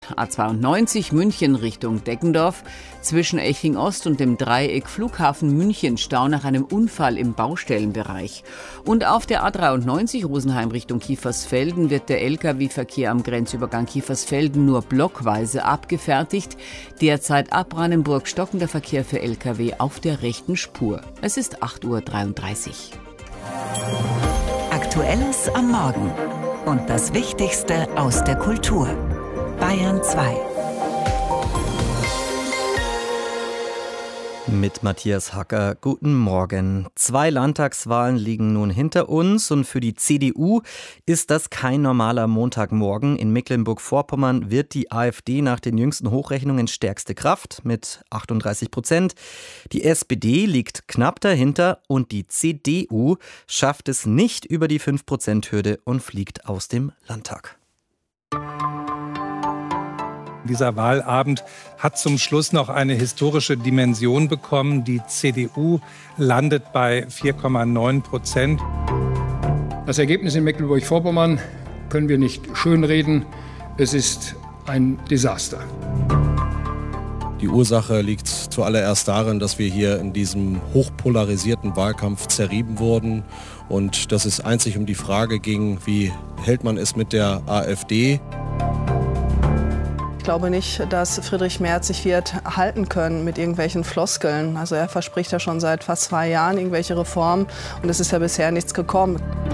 A92 München Richtung Deggendorf. Zwischen Eching Ost und dem Dreieck Flughafen München Stau nach einem Unfall im Baustellenbereich. Und auf der A93 Rosenheim Richtung Kiefersfelden wird der Lkw-Verkehr am Grenzübergang Kiefersfelden nur blockweise abgefertigt. Derzeit ab Brandenburg stockender Verkehr für Lkw auf der rechten Spur. Es ist 8:33 Uhr. Aktuelles am Morgen und das Wichtigste aus der Kultur. Bayern 2. Mit Matthias Hacker, guten Morgen. 2 Landtagswahlen liegen nun hinter uns und für die CDU ist das kein normaler Montagmorgen. In Mecklenburg-Vorpommern wird die AfD nach den jüngsten Hochrechnungen stärkste Kraft mit 38%. Die SPD liegt knapp dahinter und die CDU schafft es nicht über die 5%-Hürde und fliegt aus dem Landtag. Dieser Wahlabend hat zum Schluss noch eine historische Dimension bekommen. Die CDU landet bei 4,9%. Das Ergebnis in Mecklenburg-Vorpommern können wir nicht schönreden. Es ist ein Desaster. Die Ursache liegt zuallererst darin, dass wir hier in diesem hochpolarisierten Wahlkampf zerrieben wurden und dass es einzig um die Frage ging, wie hält man es mit der AfD? Ich glaube nicht, dass Friedrich Merz sich wird halten können mit irgendwelchen Floskeln. Also er verspricht ja schon seit fast 2 Jahren irgendwelche Reformen und es ist ja bisher nichts gekommen.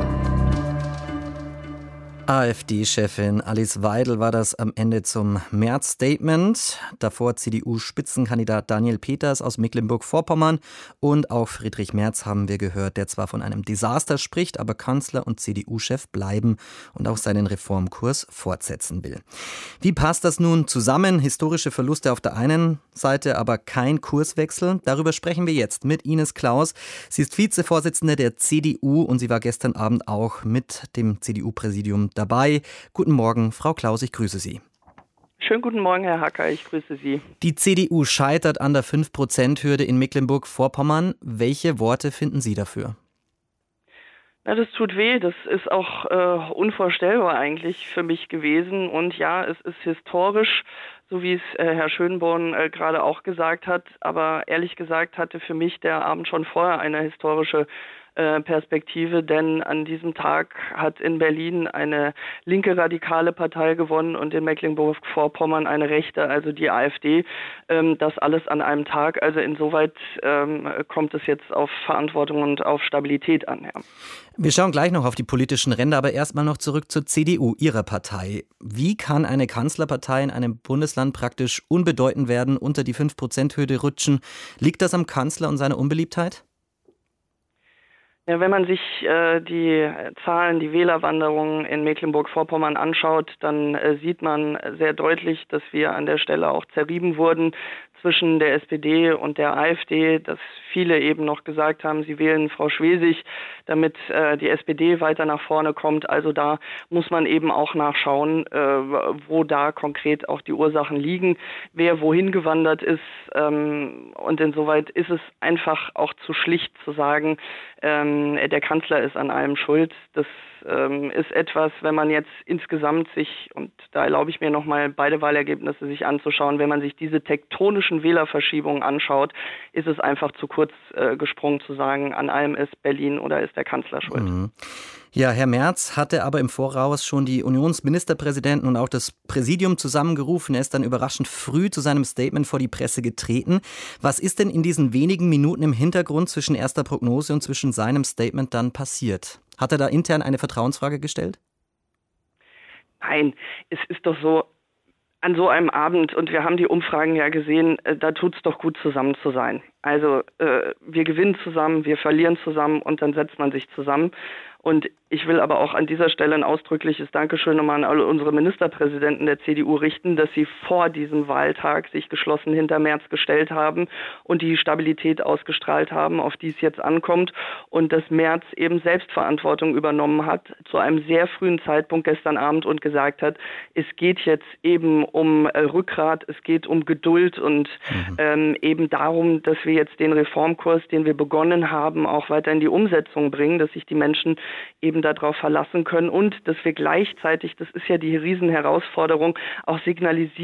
AfD-Chefin Alice Weidel war das am Ende zum Merz-Statement. Davor CDU-Spitzenkandidat Daniel Peters aus Mecklenburg-Vorpommern und auch Friedrich Merz haben wir gehört, der zwar von einem Desaster spricht, aber Kanzler und CDU-Chef bleiben und auch seinen Reformkurs fortsetzen will. Wie passt das nun zusammen? Historische Verluste auf der einen Seite, aber kein Kurswechsel. Darüber sprechen wir jetzt mit Ines Claus. Sie ist Vizevorsitzende der CDU und sie war gestern Abend auch mit dem CDU-Präsidium dabei. Guten Morgen, Frau Claus, ich grüße Sie. Schönen guten Morgen, Herr Hacker, ich grüße Sie. Die CDU scheitert an der 5%-Hürde in Mecklenburg-Vorpommern. Welche Worte finden Sie dafür? Ja, das tut weh, das ist auch unvorstellbar eigentlich für mich gewesen. Und ja, es ist historisch, so wie es Herr Schönborn gerade auch gesagt hat. Aber ehrlich gesagt hatte für mich der Abend schon vorher eine historische Perspektive, denn an diesem Tag hat in Berlin eine linke radikale Partei gewonnen und in Mecklenburg-Vorpommern eine rechte, also die AfD. Das alles an einem Tag. Also insoweit kommt es jetzt auf Verantwortung und auf Stabilität an. Ja. Wir schauen gleich noch auf die politischen Ränder, aber erstmal noch zurück zur CDU, Ihrer Partei. Wie kann eine Kanzlerpartei in einem Bundesland praktisch unbedeutend werden, unter die 5%-Hürde rutschen? Liegt das am Kanzler und seiner Unbeliebtheit? Ja, wenn man sich die Zahlen, die Wählerwanderung in Mecklenburg-Vorpommern anschaut, dann sieht man sehr deutlich, dass wir an der Stelle auch zerrieben wurden zwischen der SPD und der AfD, dass viele eben noch gesagt haben, sie wählen Frau Schwesig, damit die SPD weiter nach vorne kommt. Also da muss man eben auch nachschauen, wo da konkret auch die Ursachen liegen, wer wohin gewandert ist. Und insoweit ist es einfach auch zu schlicht zu sagen, der Kanzler ist an allem schuld. Das ist etwas, wenn man jetzt insgesamt sich, und da erlaube ich mir nochmal beide Wahlergebnisse sich anzuschauen, wenn man sich diese tektonischen Wählerverschiebungen anschaut, ist es einfach zu kurz gesprungen zu sagen, an allem ist Berlin oder ist der Kanzler schuld. Mhm. Ja, Herr Merz hatte aber im Voraus schon die Unionsministerpräsidenten und auch das Präsidium zusammengerufen. Er ist dann überraschend früh zu seinem Statement vor die Presse getreten. Was ist denn in diesen wenigen Minuten im Hintergrund zwischen erster Prognose und zwischen seinem Statement dann passiert? Hat er da intern eine Vertrauensfrage gestellt? Nein, es ist doch so, an so einem Abend, und wir haben die Umfragen ja gesehen, da tut's doch gut, zusammen zu sein. Also wir gewinnen zusammen, wir verlieren zusammen und dann setzt man sich zusammen. Und ich will aber auch an dieser Stelle ein ausdrückliches Dankeschön nochmal an alle unsere Ministerpräsidenten der CDU richten, dass sie vor diesem Wahltag sich geschlossen hinter Merz gestellt haben und die Stabilität ausgestrahlt haben, auf die es jetzt ankommt. Und dass Merz eben Selbstverantwortung übernommen hat zu einem sehr frühen Zeitpunkt gestern Abend und gesagt hat, es geht jetzt eben um Rückgrat, es geht um Geduld und eben darum, dass wir jetzt den Reformkurs, den wir begonnen haben, auch weiter in die Umsetzung bringen, dass sich die Menschen eben darauf verlassen können und dass wir gleichzeitig, das ist ja die Riesenherausforderung, auch signalisieren,